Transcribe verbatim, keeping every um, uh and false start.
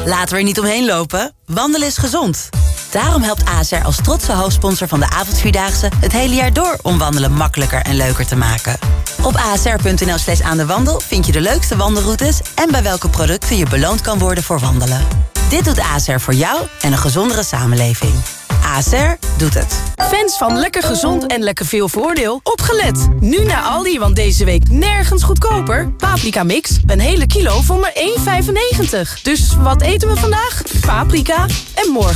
Laten we er niet omheen lopen. Wandelen is gezond. Daarom helpt A S R als trotse hoofdsponsor van de avondvierdaagse het hele jaar door om wandelen makkelijker en leuker te maken. Op asr.nl slash aan de wandel vind je de leukste wandelroutes en bij welke producten je beloond kan worden voor wandelen. Dit doet A S R voor jou en een gezondere samenleving. A S R doet het. Fans van lekker gezond en lekker veel voordeel, opgelet. Nu naar Aldi, want deze week nergens goedkoper. Paprika mix, een hele kilo voor maar één vijfennegentig. Dus wat eten we vandaag? Paprika en morgen